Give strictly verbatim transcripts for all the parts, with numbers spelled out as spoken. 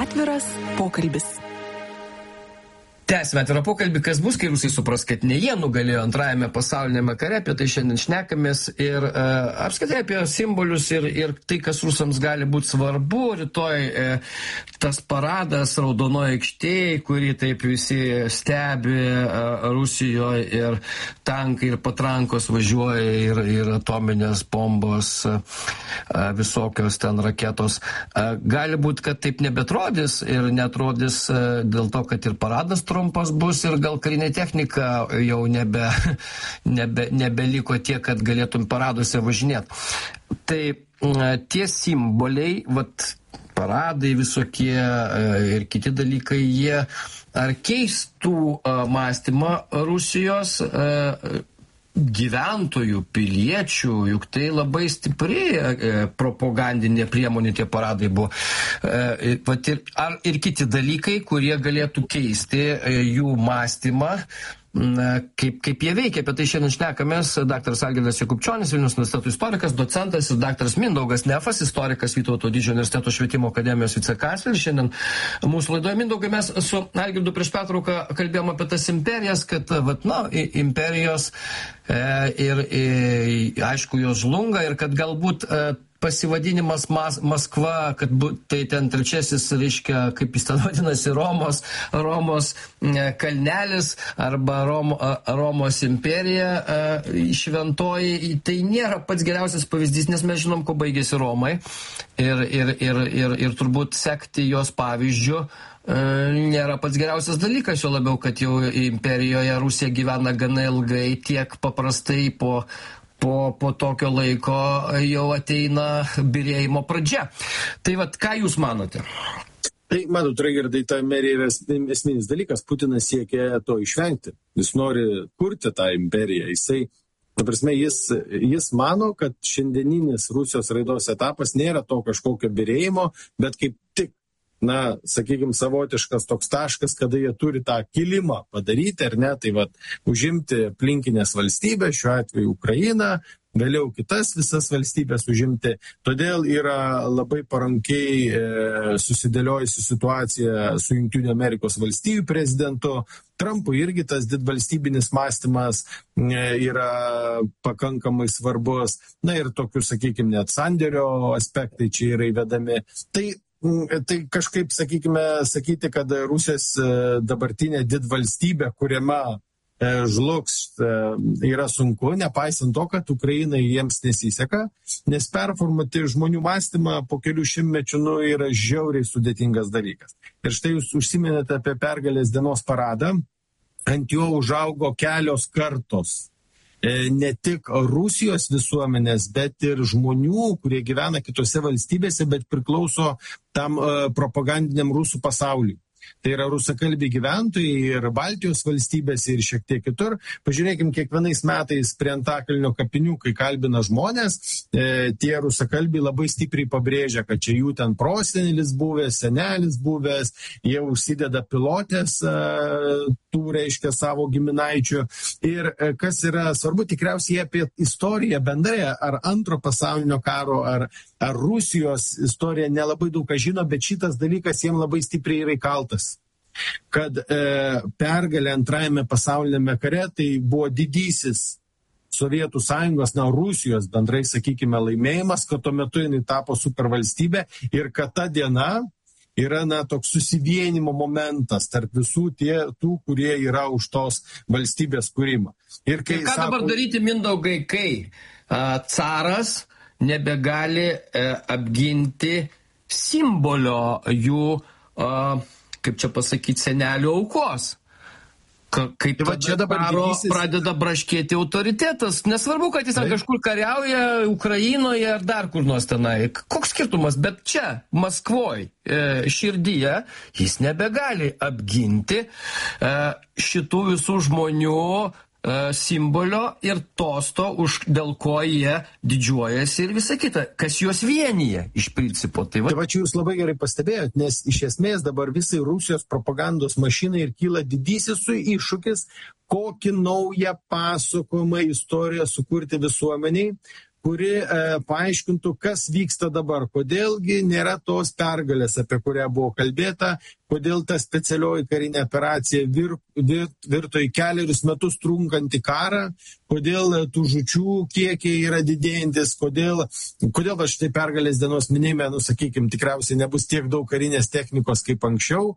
Atviras pokalbis. Tęsime atvirą pokalbį, kas bus, kai rusai supras, kad ne jie nugalėjo antrajame pasaulinėme kare, apie tai šiandien šnekamės ir e, apskritai apie simbolius ir, ir tai, kas rusams gali būti svarbu. Rytoj e, tas paradas Raudonoje aikštėje, kurį taip visi stebi e, Rusijoje, ir tankai ir patrankos važiuoja ir, ir atominės bombos, e, visokios ten raketos. E, gali būti, kad taip nebetrodys ir netrodys e, dėl to, kad ir paradas trumpas bus ir gal karinė technika jau nebe, nebe, nebeliko tiek, kad galėtum paraduose važinėti. Tai tie simboliai, vat, paradai visokie ir kiti dalykai, jie ar keistų mąstymą Rusijos gyventojų, piliečių, juk tai labai stipri e, propagandinė priemonė tie paradai buvo. E, pat ir, ar ir kiti dalykai, kurie galėtų keisti e, jų mąstymą, na, kaip, kaip jie veikia. Apie tai šiandien šnekamės. Daktaras Algirdas Jakubčionis, Vilniaus universiteto istorikas, docentas, ir daktaras Mindaugas Nefas, istorikas, Vytauto Didžiojo universiteto švietimo akademijos vicekancleris. Šiandien mūsų laidoje. Mindaugai, mes su Algirdu prieš pertrauką kalbėjom apie tas imperijas, kad, vat, na, imperijos e, ir, ir aišku, jos žlunga ir kad galbūt e, pasivadinimas Mas, Maskva, kad bu, tai ten trečiasis, reiškia, kaip jis ten vadinasi, Romos, Romos kalnelis arba Rom, Romos imperija šventoji, tai nėra pats geriausias pavyzdys, nes mes žinom, ko baigėsi Romai ir, ir, ir, ir, ir turbūt sekti jos pavyzdžių nėra pats geriausias dalykas, jo labiau, kad jau imperijoje Rusija gyvena gana ilgai, tiek paprastai po Po, po tokio laiko jau ateina birėjimo pradžia. Tai vat, ką jūs manote? Tai, matot, Raigardai, ta merija yra esminis dalykas. Putinas siekia to išvengti. Jis nori kurti tą imperiją. Jisai, ta prasme, jis, jis mano, kad šiandieninis Rusijos raidos etapas nėra to kažkokio birėjimo, bet kaip tik, na, sakykime, savotiškas toks taškas, kada jie turi tą kilimą padaryti, ar ne, tai vat, užimti aplinkinės valstybės, šiuo atveju Ukrainą, vėliau kitas visas valstybės užimti. Todėl yra labai parankiai e, susidėliojusi situacija su Jungtinių Amerikos valstijų prezidentu. Trumpui irgi tas didvalstybinis mąstymas e, yra pakankamai svarbus. Na ir tokių, sakykime, net sandėrio aspektai čia yra įvedami. Tai Tai kažkaip, sakykime, sakyti, kad Rusijos dabartinė didvalstybė, kuriama žlugs, yra sunku, nepaisant to, kad Ukrainai jiems nesiseka, nes performuoti žmonių mąstymą po kelių šimtmečių nu, yra žiauriai sudėtingas dalykas. Ir štai jūs užsiminėte apie pergalės dienos paradą, ant jo užaugo kelios kartos. Ne tik Rusijos visuomenės, bet ir žmonių, kurie gyvena kitose valstybėse, bet priklauso tam uh, propagandiniam rusų pasauliui. Tai yra rusakalbiai gyventojai ir Baltijos valstybėse ir šiek tiek kitur. Pažiūrėkime, kiekvienais metais prie Antakalnio kapinių, kai kalbina žmonės, e, tie rusakalbiai labai stipriai pabrėžia, kad čia jų ten prosenelis buvęs, senelis buvęs, jie užsideda pilotės e, tų, reiškia, savo giminaičių. Ir e, kas yra svarbu, tikriausiai apie istoriją bendrai, ar antro pasaulinio karo, ar, ar Rusijos istoriją nelabai daug ką žino, bet šitas dalykas jiems labai stipriai yra įkaltas. Kad e, pergalė antrajame pasaulinėme kare tai buvo didysis Sovietų sąjungos, na, Rusijos bendrai, sakykime, laimėjimas, kad tuo metu jinai tapo supervalstybė ir kad ta diena yra, na, toks susivienimo momentas tarp visų tie, tų, kurie yra už tos valstybės kūrimą. Ir kai, ir ką sako, dabar daryti, Mindaugai, kai a, caras nebegali a, apginti simbolio jų, a, kaip čia pasakyti, senelių aukos? Ka, kaip tai čia dabar karo didysis... pradeda braškėti autoritetas? Nesvarbu, kad jis kažkur kariauja, Ukrainoje ar dar kur nors tenai. Koks skirtumas? Bet čia, Maskvoj, e, širdyje, jis nebegali apginti e, šitų visų žmonių simbolio ir tosto, už dėl ko jie didžiuojasi ir visa kita, kas juos vienyje iš principo. Tai va, tai va čia jūs labai gerai pastebėjot, nes iš esmės dabar visai Rusijos propagandos mašinai ir kyla didysis su iššūkis, kokį naują pasakojimą istoriją sukurti visuomeniai, kuri e, paaiškintų, kas vyksta dabar, kodėlgi nėra tos pergalės, apie kurią buvo kalbėta, kodėl ta specialioji karinė operacija vir, vir, virto į keliarius metus trunkantį karą, kodėl tų žučių kiekiai yra didėjantis, kodėl, kodėl va štai pergalės dienos minėjime, nu sakykime, tikriausiai nebus tiek daug karinės technikos kaip anksčiau,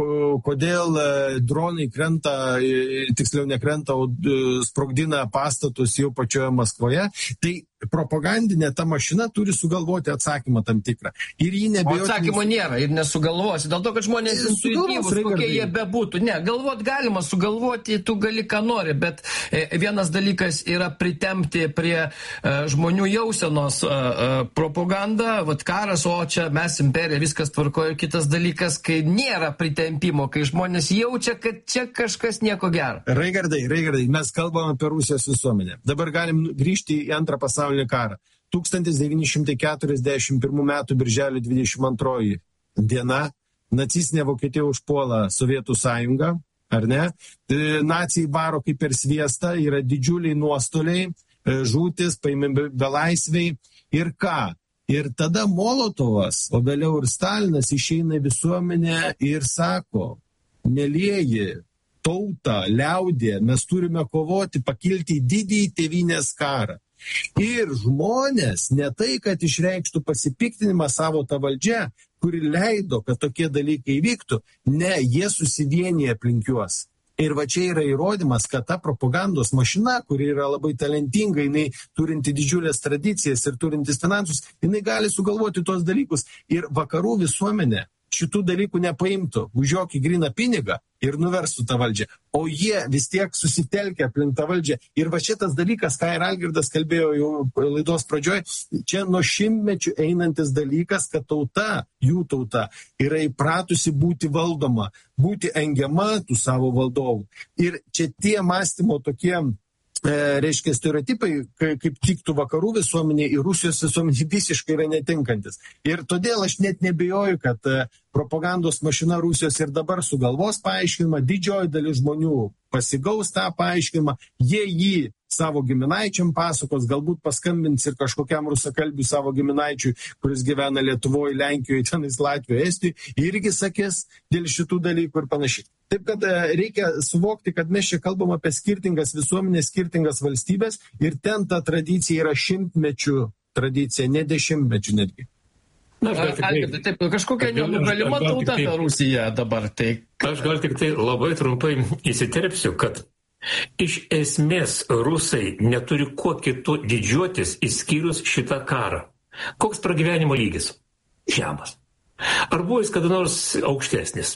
kodėl dronai krenta, tiksliau nekrenta, o sprogdina pastatus jau pačioje Maskvoje. Tai propagandinė ta mašina turi sugalvoti atsakymą tam tikrą. Ir jį nebejotinai... O atsakymo nėra ir nesugalvosi, dėl to, kad žmonės intuityvus, kokie jie bebūtų. Ne, galvot galima, sugalvoti tu gali ką nori, bet e, vienas dalykas yra pritempti prie e, žmonių jausenos e, e, propagandą, vat karas, o čia mes imperija, viskas tvarkoja. Ir kitas dalykas, kai nėra pritempimo, kai žmonės jaučia, kad čia kažkas nieko gero. Raigardai, Raigardai, mes kalbam apie Rusijos visuomenę. Dabar galim grįžti į antrą pasaulinį karą. tūkstantis devyni šimtai keturiasdešimt pirmų metų birželio dvidešimt antroji diena nacistinė Vokietija užpuola Sovietų sąjungą, ar ne? Nacijai varo kaip per sviestą, yra didžiuliai nuostoliai, žūtis, paimami belaisviai ir ką? Ir tada Molotovas, o vėliau ir Stalinas išeina į visuomenę ir sako, mielieji, tauta, liaudė, mes turime kovoti, pakilti į didįjį tėvynės karą. Ir žmonės ne tai, kad išreikštų pasipiktinimą savo tą valdžią, kuri leido, kad tokie dalykai vyktų, ne, jie susivienyje aplink juos. Ir va čia yra įrodymas, kad ta propagandos mašina, kuri yra labai talentinga, jinai turinti didžiulės tradicijas ir turintis finansus, jinai gali sugalvoti tuos dalykus. Ir vakarų visuomenė šitų dalykų nepaimtų už jokį gryną pinigą ir nuverstų tą valdžią. O jie vis tiek susitelkia aplink tą valdžią. Ir va šitas dalykas, ką ir Algirdas kalbėjo jau laidos pradžioj, čia nuo šimtmečių einantis dalykas, kad tauta, jų tauta, yra įpratusi būti valdoma, būti engiama tų savo valdovų. Ir čia tie mąstymo tokie, e, reiškia, stereotipai, kaip tiktų vakarų visuomenė ir Rusijos visuomenė visiškai yra netinkantis. Ir todėl aš net nebejoju, kad e, propagandos mašina Rusijos ir dabar sugalvos paaiškinimą, didžioji dalis žmonių pasigaus tą paaiškinimą, jie jį savo giminaičiam pasakos, galbūt paskambins ir kažkokiam rusakalbiui savo giminaičiui, kuris gyvena Lietuvoje, Lenkijoje, tenais Latvijoje, Estijoje, irgi sakys dėl šitų dalykų ir panašiai. Taip, kad reikia suvokti, kad mes čia kalbam apie skirtingas visuomenės, skirtingas valstybės ir ten ta tradicija yra šimtmečių tradicija, ne dešimtmečių netgi. Na, aš gal tik tai, taip, kažkokia nenugalima tauta ta Rusija dabar. Tai... Aš gal tik tai labai trumpai įsiterpsiu, kad iš esmės rusai neturi kuo kitu didžiuotis išskyrus šitą karą. Koks pragyvenimo lygis? Žemas. Ar buvo jis kada nors aukštesnis?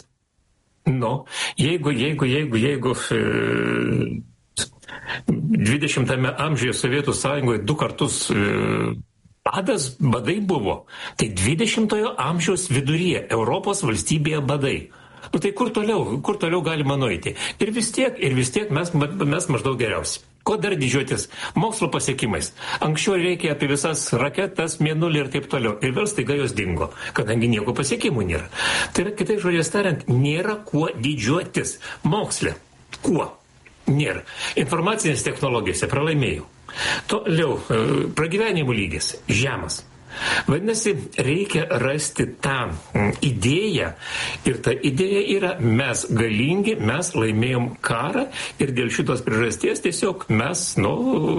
Nu, jeigu, jeigu, jeigu, jeigu e, dvidešimtame amžiuje Sovietų sąjungoje du kartus e, badas, badai buvo, tai dvidešimtojo amžiaus viduryje Europos valstybėje badai. Nu tai kur toliau, kur toliau galima nueiti? Ir vis tiek, ir vis tiek mes, mes maždaug geriausi. Ko dar didžiuotis? Mokslo pasiekimais. Anksčiau reikia apie visas raketas, mėnulį ir taip toliau. Ir vėl staiga jos dingo, kadangi nieko pasiekimų nėra. Tai yra, kitai žodžiais tariant, nėra kuo didžiuotis. Moksle. Kuo? Nėra. Informacinės technologijose pralaimėjau. Toliau, pragyvenimo lygis. Žemas. Vadinasi, reikia rasti tą idėją ir ta idėja yra mes galingi, mes laimėjom karą ir dėl šitos priežasties tiesiog mes, nu,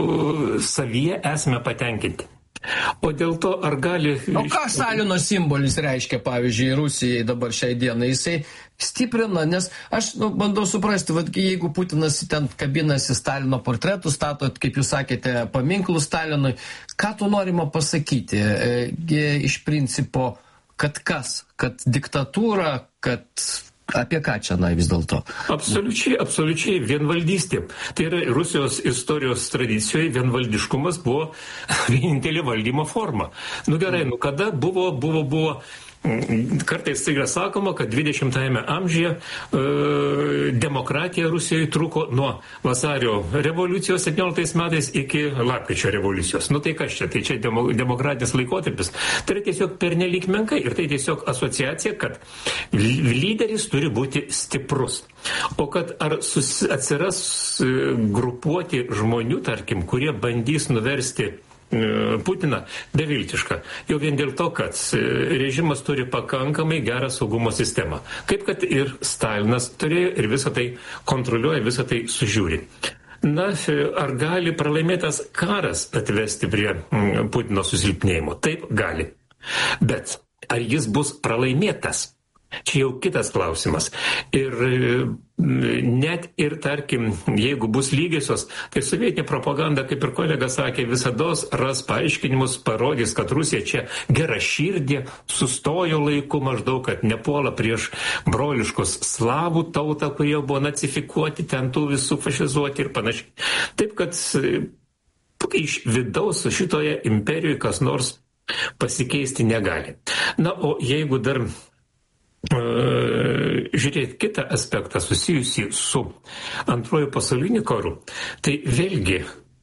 savyje esame patenkinti. O dėl to, ar gali... O ką Stalino simbolis reiškia, pavyzdžiui, Rusijai dabar šiai dienai? Jisai stiprina, nes aš nu, bandau suprasti, vad, jeigu Putinas ten kabinasi Stalino portretų, stato, kaip jūs sakėte, paminklų Stalinui, ką tu norima pasakyti? E, iš principo, kad kas? Kad diktatūra, kad... Apie ką čia, na, vis dėlto? Absoliučiai, absoliučiai vienvaldystė. Tai yra Rusijos istorijos tradicijoje vienvaldiškumas buvo vienintelė valdymo forma. Nu gerai, nu kada buvo, buvo, buvo... Kartais tai yra sakoma, kad dvidešimtajame amžiuje e, demokratija Rusijoje truko nuo vasario revoliucijos septynioliktais metais iki lapkričio revoliucijos. Nu tai kas čia? Tai čia demo, demokratinis laikotarpis. Tai yra tiesiog pernelyg menkai ir tai tiesiog asociacija, kad lyderis turi būti stiprus. O kad ar susi, atsiras grupuoti žmonių, tarkim, kurie bandys nuversti Putiną beviltiška. Jau vien dėl to, kad režimas turi pakankamai gerą saugumo sistemą. Kaip kad ir Stalinas turėjo ir visą tai kontroliuoja, visą tai sužiūri. Na, ar gali pralaimėtas karas atvesti prie Putino susilpnėjimo? Taip, gali. Bet ar jis bus pralaimėtas? Čia jau kitas klausimas. Ir net ir, tarkim, jeigu bus lygiosios, tai sovietinė propaganda, kaip ir kolega sakė, visados ras paaiškinimus, parodys, kad Rusija čia gera širdė, sustojo laiku maždaug, kad nepuola prieš broliškus slavų tautą, kurie buvo nacifikuoti, ten tų visų fašizuoti ir panašiai. Taip, kad iš vidaus šitoje imperijoje kas nors pasikeisti negali. Na, o jeigu dar žiūrėti kitą aspektą susijusį su antrojo pasaulinio karu, tai vėlgi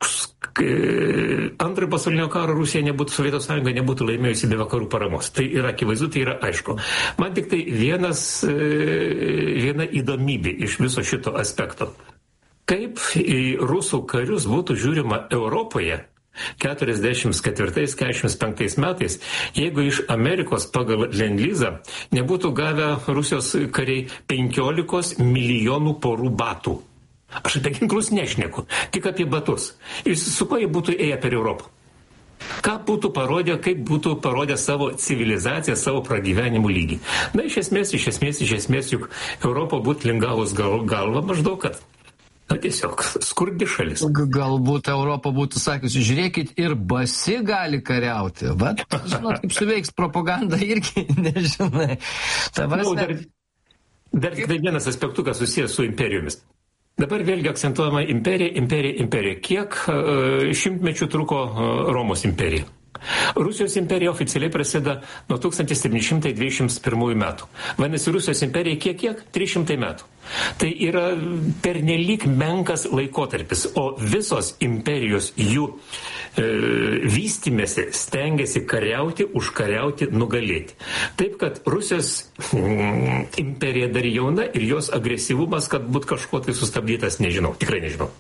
antrojo pasaulinio karo Rusija nebūtų, Sovietų sąjunga nebūtų laimėjusi be vakarų paramos. Tai yra akivaizdu, tai yra aišku. Man tik tai vienas, viena įdomybė iš viso šito aspekto. Kaip į rusų karius būtų žiūrima Europoje keturiasdešimt ketvirtais keturiasdešimt penktais metais, jeigu iš Amerikos pagal Lend-Lizą nebūtų gavę Rusijos kariai penkiolikos milijonų porų batų. Aš apie ginklus nešneku, tik apie batus. Ir su kuo jie būtų ėję per Europą? Ką būtų parodę, kaip būtų parodę savo civilizaciją, savo pragyvenimų lygį? Na, iš esmės, iš esmės, iš esmės, juk Europa būtų lingavus gal, galva maždaug, kad na, tiesiog skurdi šalis. Galbūt Europa būtų sakiusi, žiūrėkit, ir basi gali kariauti. Bet, žinot, kaip suveiks propaganda, irgi nežinai. Na, dar dar tik tai vienas aspektukas susijęs su imperijomis. Dabar vėlgi akcentuojama imperija, imperija, imperija. Kiek uh, šimtmečių truko uh, Romos imperija? Rusijos imperija oficialiai prasideda nuo tūkstantis septyni šimtai dvidešimt pirmųjų metų. Vadinasi, Rusijos imperija kiek kiek? trys šimtai metų. Tai yra pernelyg menkas laikotarpis, o visos imperijos jų e, vystymėsi stengiasi kariauti, užkariauti, nugalėti. Taip, kad Rusijos mm, imperija dar jauna ir jos agresyvumas, kad būt kažko tai sustabdytas, nežinau, tikrai nežinau.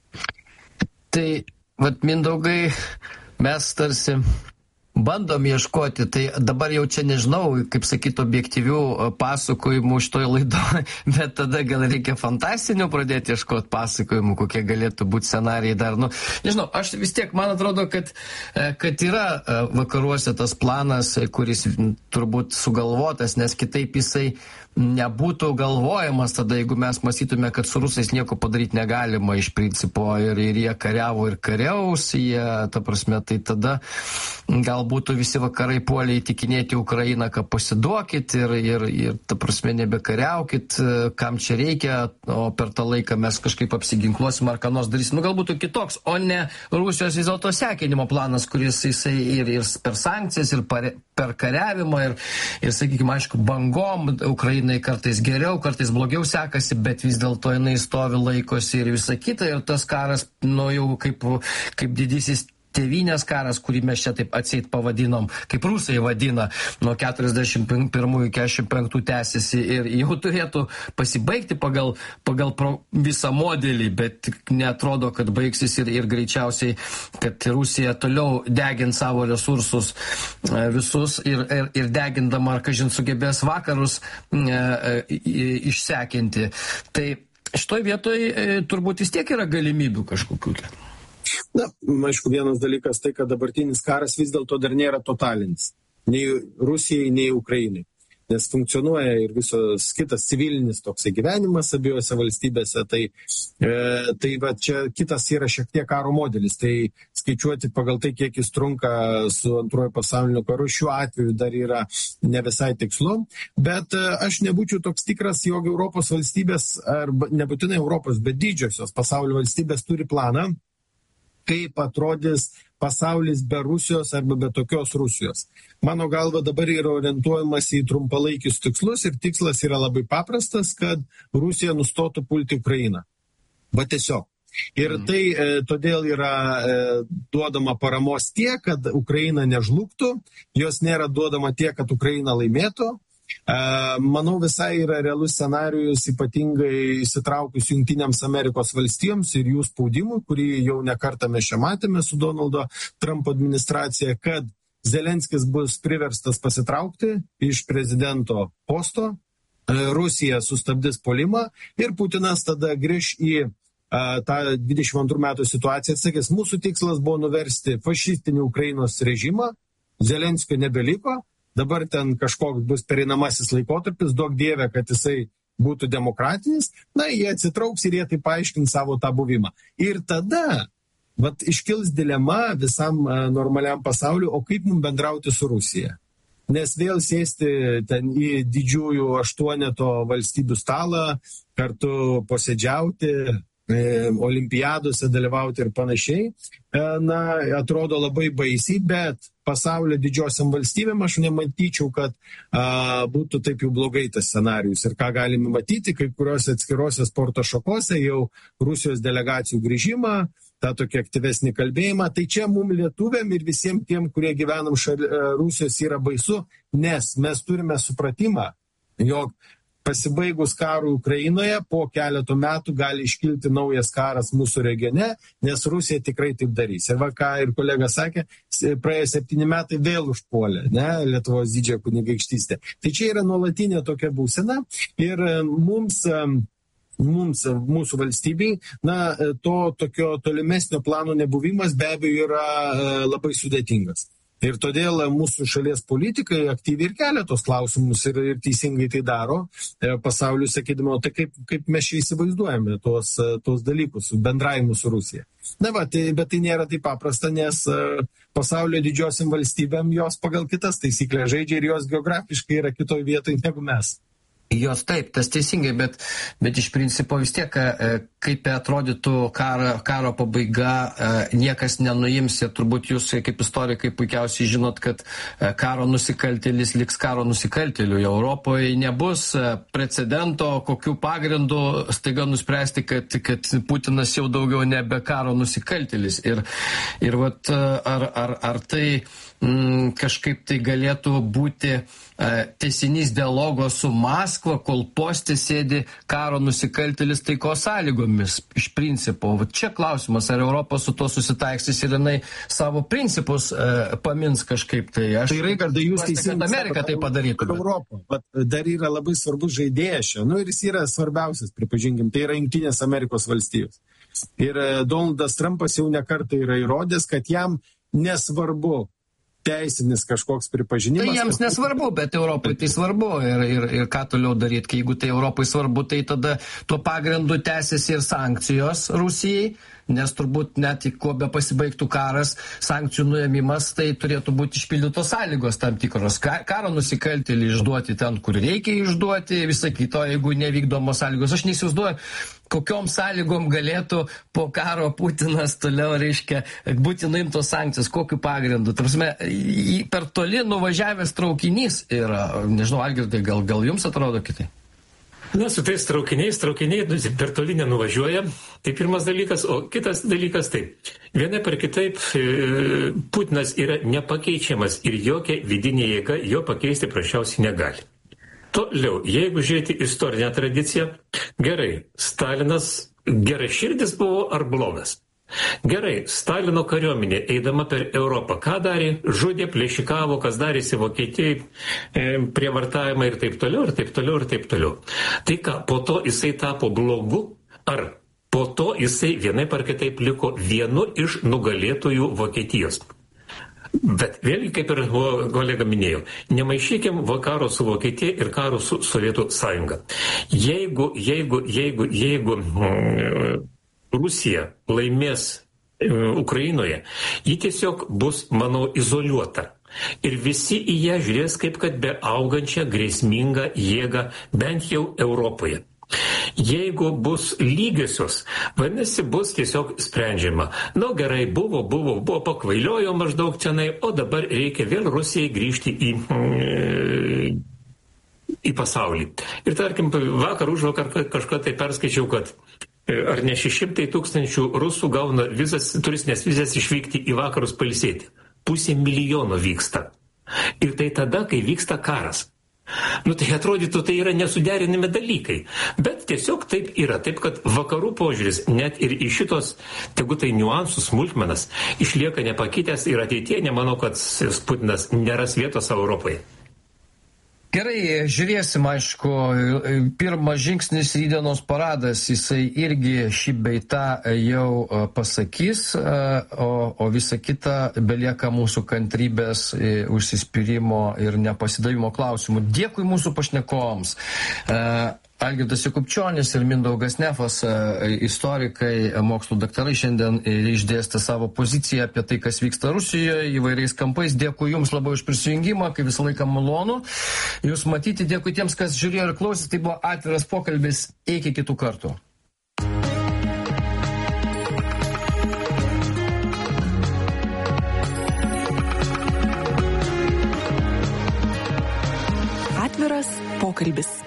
Tai, vat, Mindaugai, mes tarsi bandom ieškoti, tai dabar jau čia nežinau, kaip sakyt, objektyvių pasakojimų šitoj laidoje, bet tada gal reikia fantastinių pradėti ieškoti pasakojimų, kokie galėtų būti scenarijai dar. Nu, nežinau, aš vis tiek, man atrodo, kad, kad yra vakaruose tas planas, kuris turbūt sugalvotas, nes kitaip jisai nebūtų galvojamas tada, jeigu mes mąstytume, kad su rusais nieko padaryti negalima iš principo ir, ir jie kariavo ir kariaus, jie, ta prasme, tai tada gal būtų visi vakarai puolė įtikinėti Ukrainą, kad pasiduokit ir, ir, ir ta prasme, nebekariaukit, kam čia reikia, o per tą laiką mes kažkaip apsiginkluosim ar ką nors darysim. Nu, gal būtų kitoks, o ne Rusijos vis dėlto sekinimo planas, kuris jisai ir, ir per sankcijas, ir per, per kariavimą, ir, ir sakykime, aišku, bangom Ukrainai kartais geriau, kartais blogiau sekasi, bet vis dėlto jinai stovi, laikosi ir visa kita, ir tas karas, nu, jau kaip, kaip didysis tėvynės karas, kurį mes čia taip atseit pavadinom, kaip rusai vadina, nuo keturiasdešimt pirmųjų iki keturiasdešimt penktų tęsiasi ir jau turėtų pasibaigti pagal, pagal pro, visą modelį, bet neatrodo, kad baigsis ir, ir greičiausiai, kad Rusija toliau degins savo resursus visus ir, ir, ir degindama, ar kažin sugebės vakarus e, e, išsekinti. Tai šitoj vietoj e, turbūt vis tiek yra galimybių kažkokių. Na, aišku, vienas dalykas tai, kad dabartinis karas vis dėlto dar nėra totalinis. Nei Rusijai, nei Ukrainai. Nes funkcionuoja ir visos kitas civilinis toksai gyvenimas abiejose valstybėse. Tai, e, tai va, čia kitas yra šiek tiek karo modelis. Tai skaičiuoti pagal tai, kiek jis trunka su antrojo pasaulinio karu, šiuo atveju dar yra ne visai tikslu. Bet e, aš nebūčiau toks tikras, jog Europos valstybės, arba nebūtinai Europos, bet didžiosios pasaulio valstybės turi planą, kaip atrodys pasaulis be Rusijos arba be tokios Rusijos. Mano galva dabar yra orientuojamas į trumpalaikius tikslus ir tikslas yra labai paprastas, kad Rusija nustotų pulti Ukrainą. Va tiesiog. Ir tai e, todėl yra e, duodama paramos tiek, kad Ukraina nežlugtų, jos nėra duodama tiek, kad Ukraina laimėtų. Manau, visai yra realus scenarijus, ypatingai įsitraukus Jungtinėms Amerikos valstijoms ir jų spaudimų, kurį jau nekartą mes čia matėme su Donaldo Trumpo administracija, kad Zelenskis bus priverstas pasitraukti iš prezidento posto, Rusija sustabdys puolimą ir Putinas tada grįš į tą dvidešimt antrų metų situaciją, atsakys, mūsų tikslas buvo nuversti fašistinį Ukrainos režimą, Zelenskio nebeliko, dabar ten kažkoks bus pereinamasis laikotarpis, duok dievė, kad jisai būtų demokratinis, na, jie atsitrauks ir jie tai paaiškins savo tą buvimą. Ir tada, vat, iškils dilema visam normaliam pasauliu, o kaip mums bendrauti su Rusija? Nes vėl sėsti ten į didžiųjų aštuoneto valstybių stalą, kartu posėdžiauti, olimpiadose dalyvauti ir panašiai, na, atrodo labai baisiai, bet pasaulio didžiosiam valstybėm aš nematyčiau, kad a, būtų taip jau blogai tas scenarijus. Ir ką galime matyti, kai kuriuose atskirose sporto šakose jau Rusijos delegacijų grįžimą, tą tokį aktyvesnį kalbėjimą, tai čia mums lietuviam ir visiems tiem, kurie gyvenam šalia Rusijos yra baisu, nes mes turime supratimą, jog pasibaigus karui Ukrainoje, po keletų metų gali iškilti naujas karas mūsų regione, nes Rusija tikrai taip darys. Ir va, ką ir kolega sakė, praėjo septyni metai vėl užpuolė, ne, Lietuvos didžiąją kunigaikštystę. Tai čia yra nuolatinė tokia būsena ir mums, mums mūsų valstybei, na, to tokio tolimesnio plano nebuvimas be abejo yra labai sudėtingas. Ir todėl mūsų šalies politikai aktyviai ir kelia tos klausimus ir, ir teisingai tai daro pasauliu, sakydama, tai kaip, kaip mes čia įsivaizduojame tos, tos dalykus, bendravimus su Rusija. Na, va, tai, bet tai nėra taip paprasta, nes pasaulio didžiosiam valstybėm jos pagal kitas taisyklės žaidžia ir jos geografiškai yra kitoj vietoj negu mes. Jos taip, tas teisingai, bet, bet iš principo vis tiek, kaip atrodytų karo, karo pabaiga, niekas nenuims ir turbūt jūs kaip istorikai puikiausiai žinot, kad karo nusikaltėlis liks karo nusikaltėliu. Europoje nebus precedento, kokių pagrindų staiga nuspręsti, kad, kad Putinas jau daugiau nebe karo nusikaltėlis. Ir, ir vat, ar, ar, ar tai mm, kažkaip tai galėtų būti tęsinys dialogo su Maskva, kol poste sėdi karo nusikaltėlis taikos sąlygomis. Iš principo, va čia klausimas, ar Europa su to susitaiksys ir jinai savo principus e, pamins kažkaip tai. Aš tai Raigardai, jūs teisingai Amerika tai padarytų. Europa, bet dar yra labai svarbus žaidėjas čia, nu ir jis yra svarbiausias, pripažinkim, tai yra Jungtinės Amerikos valstijos. Ir Donaldas Trumpas jau nekartą yra įrodęs, kad jam nesvarbu teisinis kažkoks pripažinimas. Tai jiems nesvarbu, bet Europai tai svarbu. Ir, ir, ir ką toliau daryti, kai jeigu tai Europai svarbu, tai tada tuo pagrindu tęsiasi ir sankcijos Rusijai, nes turbūt net kuo be pasibaigtų karas, sankcijų nuėmimas, tai turėtų būti išpildytos sąlygos tam tikros. Karo nusikaltėlį išduoti ten, kur reikia išduoti, visą kito, jeigu nevykdomos sąlygos. Aš neįsivaizduoju, kokiom sąlygom galėtų po karo Putinas toliau, reiškia, būti nuimtos sankcijos, kokiu pagrindu. Tarpsime, per toli nuvažiavęs traukinys yra, nežinau, Algirdai, gal, gal jums atrodo kitai? Na, su tais traukiniais, traukiniai per toli nenuvažiuoja, tai pirmas dalykas, o kitas dalykas taip. Vienai per kitaip Putinas yra nepakeičiamas ir jokia vidinė jėga jo pakeisti prašiausiai negali. Toliau, jeigu žiūrėti istorinę tradiciją, gerai, Stalinas geraširdis buvo ar blogas? Gerai, Stalino kariuomenė, eidama per Europą, ką darė? Žudė, plėšikavo, kas darėsi Vokietijai, e, prievartavimą ir taip toliau, ir taip toliau, ir taip toliau. Tai ką, po to jisai tapo blogu, ar po to jisai vienai par kitaip liko vienu iš nugalėtojų Vokietijos? Bet vėlgi, kaip ir kolega minėjo, nemaišykim karo su Vokietija ir karo su Sovietų sąjunga. Jeigu, jeigu, jeigu, jeigu mm, Rusija laimės e, Ukrainoje, ji tiesiog bus, manau, izoliuota. Ir visi į ją žiūrės kaip kad be augančią grėsmingą jėgą, bent jau Europoje. Jeigu bus lygiosios, vadinasi, bus tiesiog sprendžiama. Na, gerai, buvo, buvo, buvo, pakvailiojo maždaug tenai, o dabar reikia vėl Rusijai grįžti į, į pasaulį. Ir tarkim, vakar užvakar kažką tai perskaičiau, kad ar ne šešimtai tūkstančių rusų gauna vizas, turistinės vizas išvykti į vakarus pailsėti. Pusė milijono vyksta. Ir tai tada, kai vyksta karas. Nu tai atrodytų, tai yra nesuderinami dalykai. Bet tiesiog taip yra. Taip, kad vakarų požiūris net ir į šitos, tegu tai niuansų smulkmenas, išlieka nepakitęs ir ateitie nemanau, kad Putinas neras vietos Europai. Gerai, žiūrėsim, aišku, pirmas žingsnis rytdienos paradas, jisai irgi šį beitą jau pasakys, o, o visa kita belieka mūsų kantrybės, užsispyrimo ir nepasidavimo klausimų. Dėkui mūsų pašnekovams. Algirdas Jakubčionis ir Mindaugas Nefas, istorikai, mokslų daktarai, šiandien išdėstė savo poziciją apie tai, kas vyksta Rusijoje įvairiais kampais. Dėkui Jums labai už prisijungimą, kaip visą laiką malonu Jūs matyti. Dėkui tiems, kas žiūrėjo ir klausė. Tai buvo atviras pokalbis. Iki kitų kartų. Atviras pokalbis.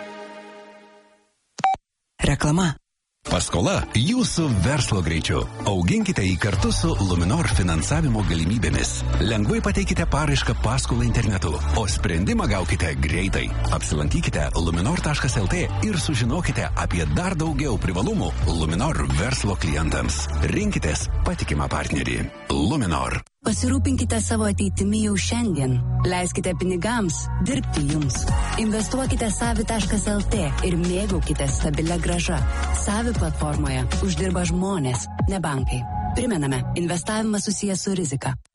Reklama. Paskola jūsų verslo greičiu. Auginkite jį kartu su Luminor finansavimo galimybėmis. Lengvai pateikite paraišką paskolą internetu, o sprendimą gaukite greitai. Apsilankykite luminor taškas lt ir sužinokite apie dar daugiau privalumų Luminor verslo klientams. Rinkitės patikimą partnerį. Luminor. Pasirūpinkite savo ateitimi jau šiandien. Leiskite pinigams dirbti jums. Investuokite savi taškas lt ir mėgaukite stabilią grąžą. Savi platformoje uždirba žmonės, ne bankai. Primename, investavimas susijęs su rizika.